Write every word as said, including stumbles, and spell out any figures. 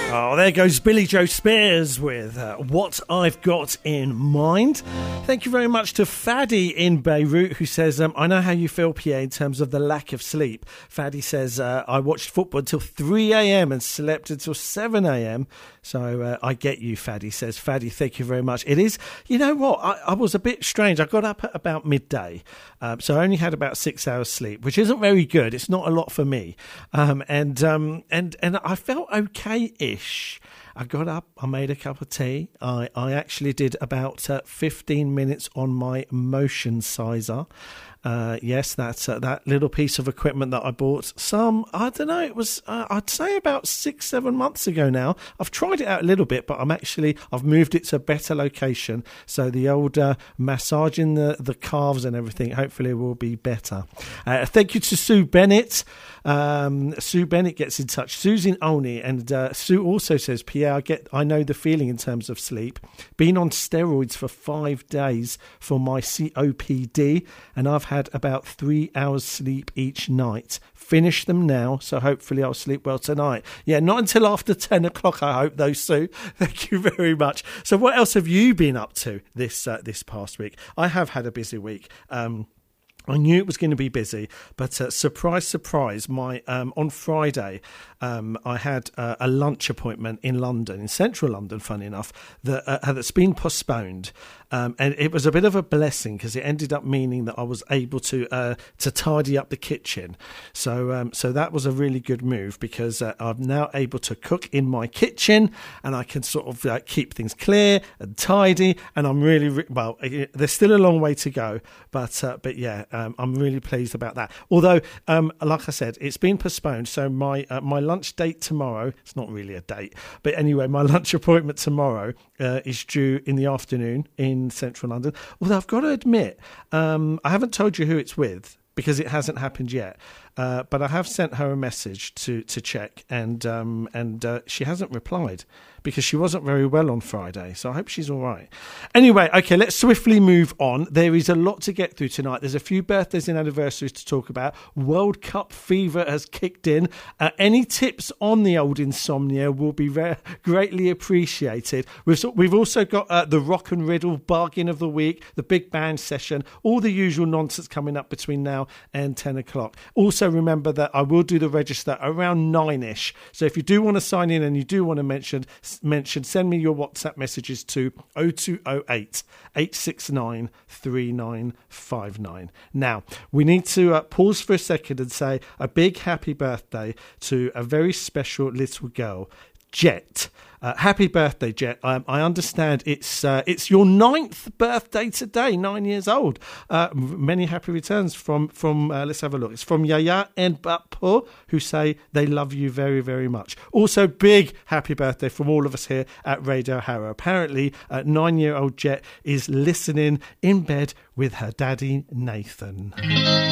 Oh, there goes Billy Joe Spears with uh, What I've Got in Mind. Thank you very much to Faddy in Beirut, who says, um, I know how you feel, Pierre, in terms of the lack of sleep. Faddy says, uh, I watched football until three a.m. and slept until seven a.m. So uh, I get you, Faddy says. Faddy, thank you very much. It is, you know what, I, I was a bit strange. I got up at about midday, um, so I only had about six hours sleep, which isn't very good. It's not a lot for me. Um, and, um, and, and I felt okay-ish. I got up, I made a cup of tea. I, I actually did about uh, fifteen minutes on my motion sizer. Uh, yes, that's uh, that little piece of equipment that I bought some, I don't know, it was, uh, I'd say about six, seven months ago now. I've tried it out a little bit, but I'm actually, I've moved it to a better location. So the old uh, massaging the, the calves and everything, hopefully will be better. Uh, thank you to Sue Bennett. Um, Sue Bennett gets in touch. Sue's in Olney, and uh, Sue also says, Pierre, I get, I know the feeling in terms of sleep. Been on steroids for five days for my C O P D, and I've had about three hours sleep each night. Finish them now, so hopefully I'll sleep well tonight. Yeah, not until after ten o'clock, I hope, though, Sue. Thank you very much. So what else have you been up to this uh, this past week? I have had a busy week. Um I knew it was going to be busy, but uh, surprise, surprise, my um, on Friday, um, I had uh, a lunch appointment in London, in central London, funny enough, that, uh, that's been postponed. Um, and it was a bit of a blessing because it ended up meaning that I was able to uh, to tidy up the kitchen. So um, so that was a really good move because uh, I'm now able to cook in my kitchen and I can sort of uh, keep things clear and tidy. And I'm really, re- well, there's still a long way to go. But, uh, but yeah, um, I'm really pleased about that. Although, um, like I said, it's been postponed. So my, uh, my lunch date tomorrow, it's not really a date. But anyway, my lunch appointment tomorrow uh, is due in the afternoon in in central London. Although I've got to admit, um, I haven't told you who it's with because it hasn't happened yet. Uh, but I have sent her a message to to check, and um, and uh, she hasn't replied because she wasn't very well on Friday. So I hope she's all right. Anyway, okay, let's swiftly move on. There is a lot to get through tonight. There's a few birthdays and anniversaries to talk about. World Cup fever has kicked in. Uh, any tips on the old insomnia will be very, greatly appreciated. We've we've also got uh, the Rock and Riddle bargain of the week, the big band session, all the usual nonsense coming up between now and ten o'clock. Also, remember that I will do the register around nine-ish. So if you do want to sign in and you do want to mention, mention send me your WhatsApp messages to oh two oh eight, eight six nine, three nine five nine. Now, we need to uh, pause for a second and say a big happy birthday to a very special little girl, Jet. Uh, happy birthday, Jet. Um, I understand it's uh, it's your ninth birthday today, nine years old. Uh, many happy returns from, from uh, let's have a look. It's from Yaya and Bapo, who say they love you very, very much. Also, big happy birthday from all of us here at Radio Harrow. Apparently, uh, nine-year-old Jet is listening in bed with her daddy, Nathan.